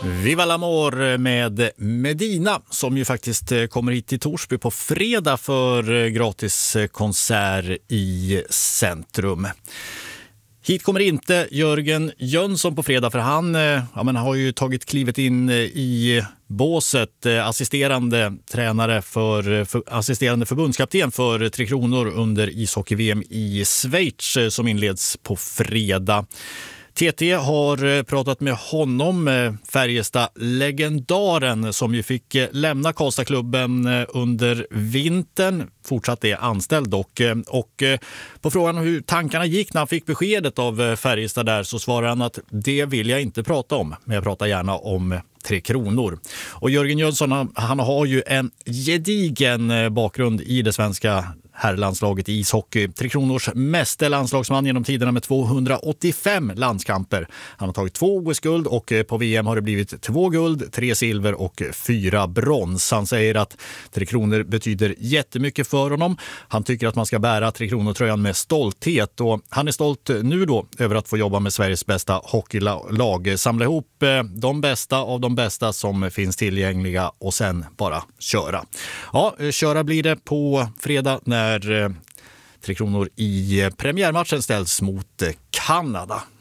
Viva l'amor med Medina som ju faktiskt kommer hit till Torsby på fredag för gratis konsert i Centrum. Hit kommer inte Jörgen Jönsson på fredag för han har ju tagit klivet in i båset, assisterande tränare assisterande förbundskapten för Tre Kronor under ishockey-VM i Schweiz som inleds på fredag. TT har pratat med honom, Färjestad-legendaren som ju fick lämna Karlstadklubben under vintern, fortsatt är anställd dock. Och på frågan hur tankarna gick när han fick beskedet av Färjestad där så svarar han att det vill jag inte prata om, men jag pratar gärna om Tre Kronor. Och Jörgen Jönsson han har ju en gedigen bakgrund i det svenska herrlandslaget i ishockey. Tre Kronors meste landslagsman genom tiderna med 285 landskamper. Han har tagit 2 OS-guld och på VM har det blivit 2 guld, 3 silver och 4 brons. Han säger att Tre Kronor betyder jättemycket för honom. Han tycker att man ska bära Tre Kronor-tröjan med stolthet och han är stolt nu då över att få jobba med Sveriges bästa hockeylag. Samla ihop de bästa av de bästa som finns tillgängliga och sen bara köra. Ja, köra blir det på fredag när Tre Kronor i premiärmatchen ställs mot Kanada.